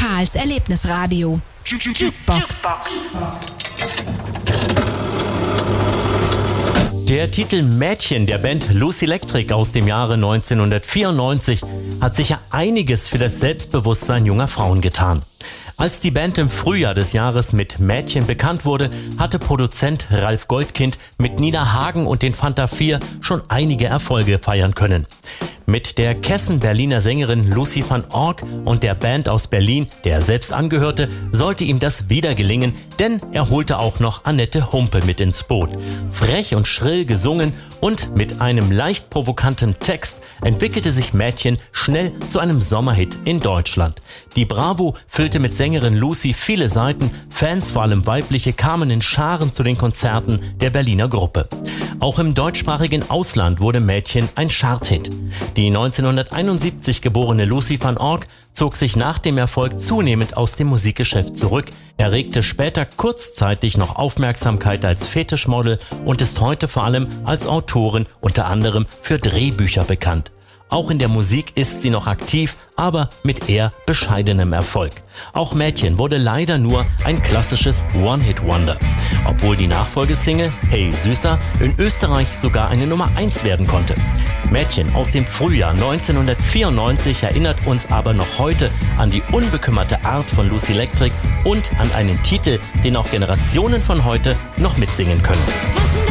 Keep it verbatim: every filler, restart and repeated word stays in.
Karls Erlebnisradio. Jukebox. Der Titel Mädchen der Band Lucy Electric aus dem Jahre neunzehnhundertvierundneunzig hat sicher einiges für das Selbstbewusstsein junger Frauen getan. Als die Band im Frühjahr des Jahres mit Mädchen bekannt wurde, hatte Produzent Ralf Goldkind mit Nina Hagen und den Fanta vier schon einige Erfolge feiern können. Mit der kessen Berliner Sängerin Lucy van Ork und der Band aus Berlin, der er selbst angehörte, sollte ihm das wieder gelingen, denn er holte auch noch Annette Humpe mit ins Boot. Frech und schrill gesungen und mit einem leicht provokanten Text entwickelte sich Mädchen schnell zu einem Sommerhit in Deutschland. Die Bravo füllte mit Sängerin Lucy viele Seiten, Fans, vor allem weibliche, kamen in Scharen zu den Konzerten der Berliner Gruppe. Auch im deutschsprachigen Ausland wurde Mädchen ein Charthit. Die neunzehnhunderteinundsiebzig geborene Lucy van Ork zog sich nach dem Erfolg zunehmend aus dem Musikgeschäft zurück, erregte später kurzzeitig noch Aufmerksamkeit als Fetischmodel und ist heute vor allem als Autorin unter anderem für Drehbücher bekannt. Auch in der Musik ist sie noch aktiv, aber mit eher bescheidenem Erfolg. Auch Mädchen wurde leider nur ein klassisches One-Hit-Wonder. Obwohl die Nachfolgesingle Hey Süßer in Österreich sogar eine Nummer eins werden konnte. Mädchen aus dem Frühjahr neunzehnhundertvierundneunzig erinnert uns aber noch heute an die unbekümmerte Art von Lucy Electric und an einen Titel, den auch Generationen von heute noch mitsingen können.